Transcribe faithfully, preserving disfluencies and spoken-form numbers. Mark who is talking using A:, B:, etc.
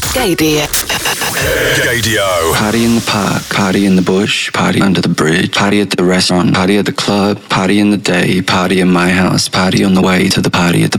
A: Gaydio.
B: Gaydio.
C: Party in the park, party in the bush, party under the bridge, party at the restaurant, party at the club, party in the day, party in my house, party on the way to the party at the